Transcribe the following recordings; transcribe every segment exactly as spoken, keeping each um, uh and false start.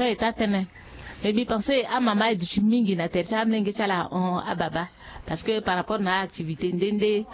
situation est atteinte. Mais bien penser à maman et du chimingi na terre mlenge chala on à baba parce que par rapport à l'activité ndende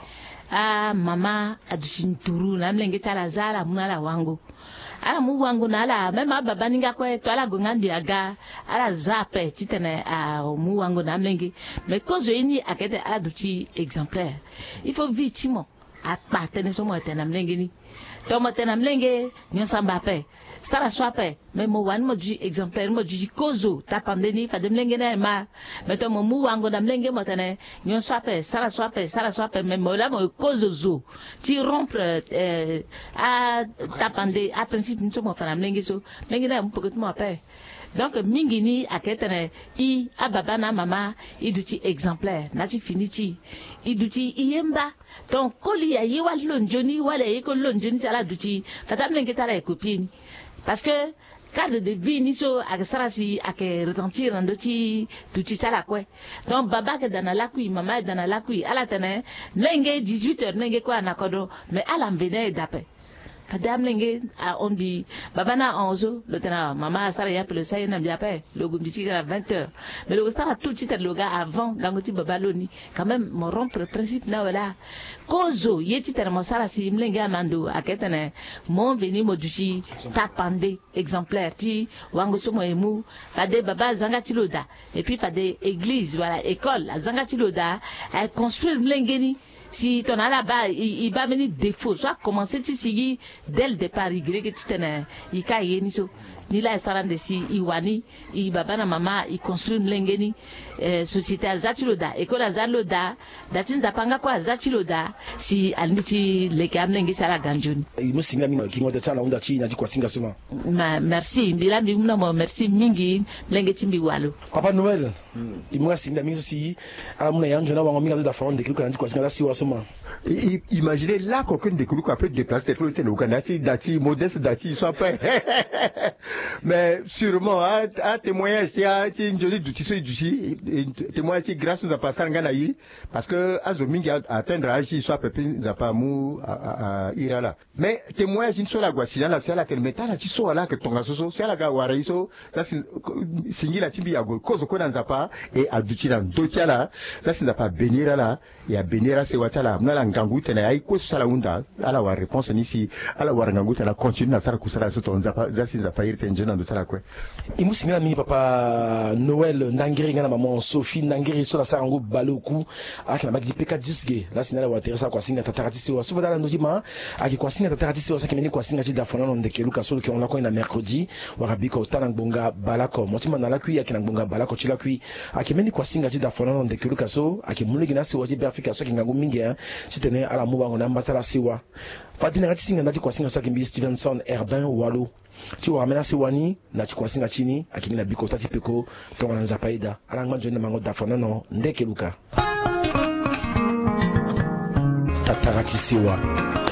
à maman à du chinturu na mlenge chala zala munala wango ala mu wango na ala même à baba ninga ko to ala gongandi aga ala zape titene à mu wango na mlenge mais cause ini akete ala du chi exemplaire il faut vitimo à patene so mo tena mlenge ni to mo tena mlenge nyon samba pe sala swape mais mo wan mo du exemplaire mo du kozo ta pandeni fa de mlenge na ma mais to mo mu wango na mlenge mo tene nyon swape sala swape sala swape mais mo la mo kozo zo ti rompre euh a ta pande a principe ni so mo fa na mlenge so mlenge na mo poket mo ape donc mingi ni aketene i ababa na mama i duti exemplaire na ti finiti i duti iyemba donc koli ya yi wal joni wala yi ko lon joni sala duti fata mlenge tala e copine parce que cadre de vie ni so ak sarasi ak retentir en doti duti sala quoi donc baba ke dana la kui mama dana la kui ala tene mlenge dix-huit heures mlenge ko anakodo mais ala mbene dape kadam lenge a ondi babana onzo le tena mama sara ya pele sai na biape le gumdi à vingt heures mais le stara tout de suite le gars avant gangoti babaloni quand même mon rompre principe na wala kozo yeti tena mo sara si mlenge amando aketene mon veni moduchi tapande exemplaire ti wango somo emu fade baba zanga tiloda et puis fade église voilà école la zanga tiloda a construire mlenge ni si ton à là-bas il va venir défaut soit commencer tu sigi dès le départ il gré que tu tenais il caille ni so ni la restaurant de si iwani i baba na mama i construire mlengeni eh, société azatiloda école azaloda datin zapanga kwa azatiloda si almiti leke amlenge sala ganjoni imo singa mingi kingo de tala unda chi na kwa singa soma ma merci mbila mi mna mo merci mingi mlenge timbi walo Papa Noël mm. imo singa mingi si ala muna yanjo na wango minga da fond de kiluka na kwa singa si wasoma imaginez là qu'aucun des kiluka peut déplacer pour le Ouganda dati modeste dati soit pas mais sûrement à témoignage c'est à une jolie du tissu du chi témoignage c'est grâce à passer nganayi parce que azomingi atteindre agi soit peuple nzapa mu à irala mais témoignage une seule la guasina la c'est la qu'elle mettait la tiso là que tonga soso c'est la ga waraiso ça singi la tibi ago cause ko nzapa et aduchi na ndotia là ça c'est nzapa benira là et à benira c'est watala mnala ngangu tena ai ko sala unda ala wa réponse ni si ala wa ngangu tena continue na sala kusala so tonzapa za si nzapa irte njena ndo sala kwe imu singa mingi Papa Noël ndangiri ngana maman Sophie ndangiri so la sa ngo baloku akina baki peka disge la sinala wa teresa kwa singa tatarati wa so dala ndojima aki kwa singa tatarati wa sakimeni kwa singa da fona non de keluka so ke on la ko na mercredi wa rabiko tana ngbonga balako motima na la kui akina ngbonga balako chila kui akimeni kwa singa da fona non de keluka so akimuligi na siwa jibe afrika so kinga ngumingi hein sitene ala muba ngona mbasala siwa fatina ngati singa ndati kwa singa so kimbi Stevenson Herbin Walo tu ramena siwani na chikwasinga chini akingina biko tati peko tonga na nzapaida ala ngmanjo na mango dafona no ndeke luka tatarati siwa